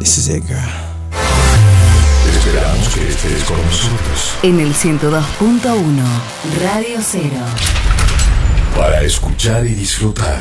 This is it, girl. Esperamos que estés con nosotros. En el 102.1 Radio Cero. Para escuchar y disfrutar